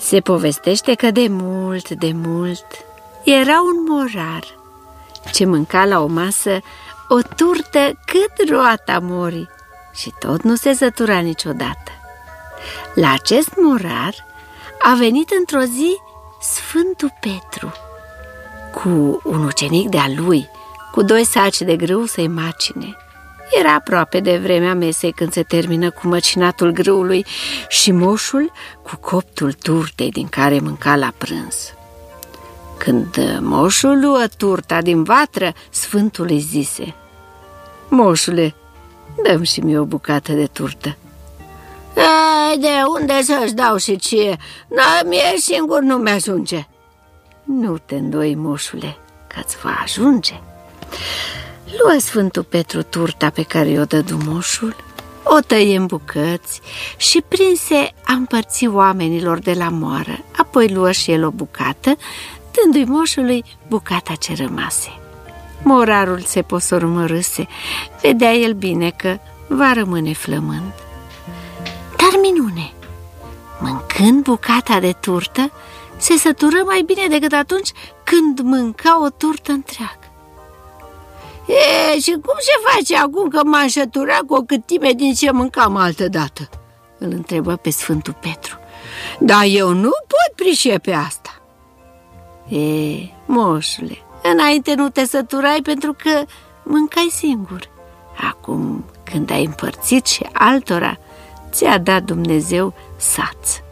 Se povestește că de mult era un morar ce mânca la o masă o turtă cât roata morii și tot nu se sătura niciodată. La acest morar a venit într-o zi Sfântul Petru cu un ucenic de-a lui, cu 2 saci de grâu să-i macine. Era aproape de vremea mesei când se termină cu măcinatul grâului și moșul cu coptul turtei din care mânca la prânz. Când moșul luă turta din vatră, Sfântul îi zise: „Moșule, dă-mi și mie o bucată de turtă." „De unde să-ți dau și ție? Mie singur nu mi-ajunge." „Nu te îndoi, moșule, că-ți va ajunge." Luă Sfântul Petru turta pe care i-o dădu moșul, o tăie în bucăți și prinse a împărți oamenilor de la moară. Apoi luă și el o bucată, dându-i moșului bucata ce rămase. Morarul se posormărâse, vedea el bine că va rămâne flămând. Dar minune! Mâncând bucata de turtă, se sătură mai bine decât atunci când mânca o turtă întreagă. „Și cum se face acum că m-am săturat cu o câtime din ce mâncam altădată?" îl întrebă pe Sfântul Petru. „Dar eu nu pot pricepe asta." „Moșule, înainte nu te săturai pentru că mâncai singur. Acum, când ai împărțit și altora, ți-a dat Dumnezeu saț."